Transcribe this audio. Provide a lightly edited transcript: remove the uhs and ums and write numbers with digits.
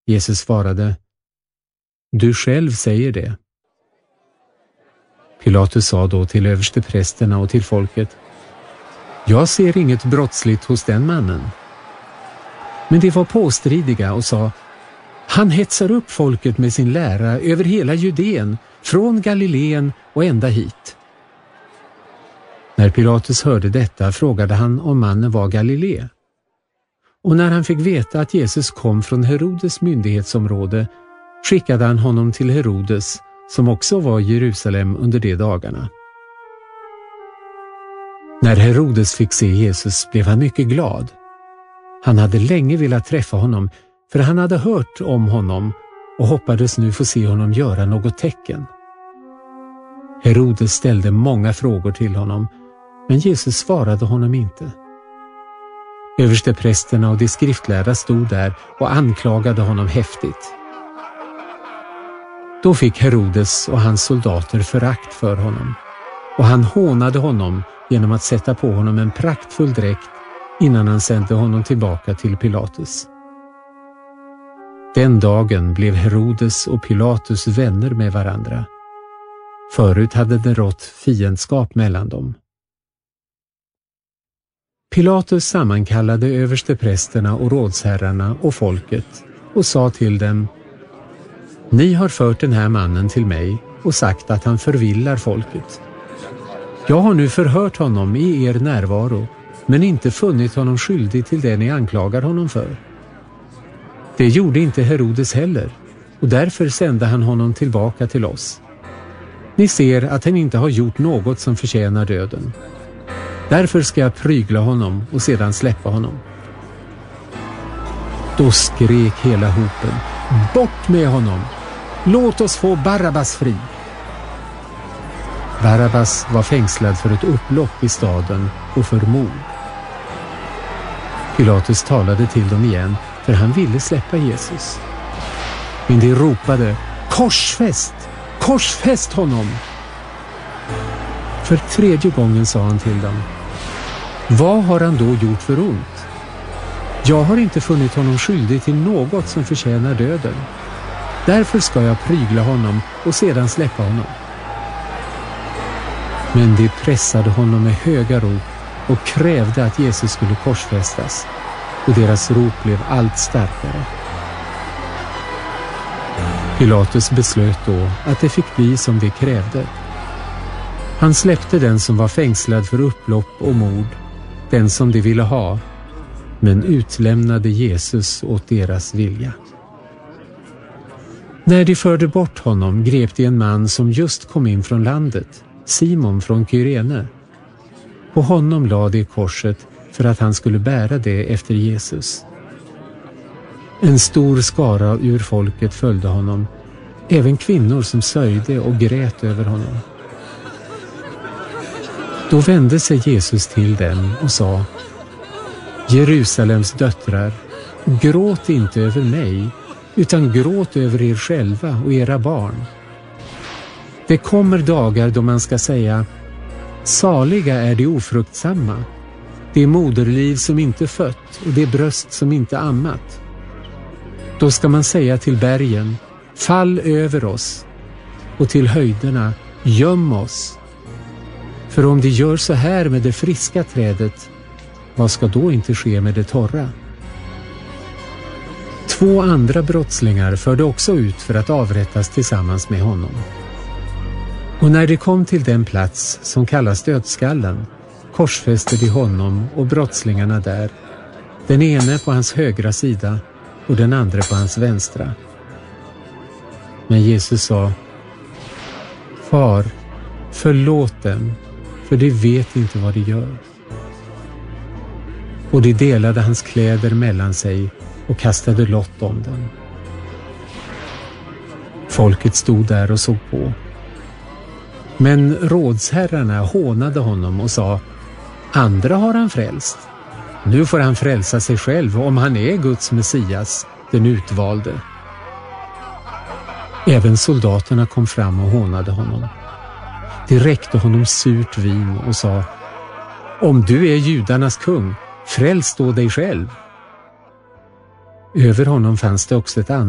Jesus svarade: Du själv säger det. Pilatus sa då till översteprästerna och till folket: Jag ser inget brottsligt hos den mannen. Men de var påstridiga och sa: Han hetsar upp folket med sin lära över hela Judén, från Galileen och ända hit. När Pilatus hörde detta frågade han om mannen var Galilé. Och när han fick veta att Jesus kom från Herodes myndighetsområde skickade han honom till Herodes, som också var i Jerusalem under de dagarna. När Herodes fick se Jesus blev han mycket glad. Han hade länge velat träffa honom, för han hade hört om honom och hoppades nu få se honom göra något tecken. Herodes ställde många frågor till honom, men Jesus svarade honom inte. Översteprästerna och de skriftlärda stod där och anklagade honom häftigt. Då fick Herodes och hans soldater förakt för honom, och han hånade honom genom att sätta på honom en praktfull dräkt innan han sände honom tillbaka till Pilatus. Den dagen blev Herodes och Pilatus vänner med varandra. Förut hade det rått fiendskap mellan dem. Pilatus sammankallade översteprästerna och rådsherrarna och folket och sa till dem: Ni har fört den här mannen till mig och sagt att han förvillar folket. Jag har nu förhört honom i er närvaro, men inte funnit honom skyldig till det ni anklagar honom för. Det gjorde inte Herodes heller, och därför sände han honom tillbaka till oss. Ni ser att han inte har gjort något som förtjänar döden. Därför ska jag prygla honom och sedan släppa honom. Då skrek hela hopen: Bort med honom! Låt oss få Barabbas fri! Barabbas var fängslad för ett upplopp i staden och för mord. Pilatus talade till dem igen, för han ville släppa Jesus. Men de ropade: Korsfäst! Korsfäst honom! För 3:e gången sa han till dem: Vad har han då gjort för ont? Jag har inte funnit honom skyldig till något som förtjänar döden. Därför ska jag prygla honom och sedan släppa honom. Men de pressade honom med höga rop och krävde att Jesus skulle korsfästas, och deras rop blev allt starkare. Pilatus beslöt då att det fick bli som de krävde. Han släppte den som var fängslad för upplopp och mord, den som de ville ha, men utlämnade Jesus åt deras vilja. När de förde bort honom grep de en man som just kom in från landet, Simon från Kyrene. På honom lade de korset för att han skulle bära det efter Jesus. En stor skara ur folket följde honom, även kvinnor som sörjde och grät över honom. Då vände sig Jesus till dem och sa: Jerusalems döttrar, gråt inte över mig, utan gråt över er själva och era barn. Det kommer dagar då man ska säga: Saliga är de ofruktsamma, det moderliv som inte fött och det bröst som inte ammat. Då ska man säga till bergen: Fall över oss, och till höjderna: Göm oss. För om de gör så här med det friska trädet, vad ska då inte ske med det torra? 2 andra brottslingar förde också ut för att avrättas tillsammans med honom. Och när de kom till den plats som kallas dödskallen, korsfäste de honom och brottslingarna där, den ene på hans högra sida och den andra på hans vänstra. Men Jesus sa: Far, förlåt dem, för de vet inte vad de gör. Och de delade hans kläder mellan sig och kastade lott om den. Folket stod där och såg på. Men rådsherrarna hånade honom och sa: Andra har han frälst. Nu får han frälsa sig själv om han är Guds Messias, den utvalde. Även soldaterna kom fram och hånade honom. De räckte honom surt vin och sa: Om du är judarnas kung, fräls då dig själv. Över honom fanns det också ett annat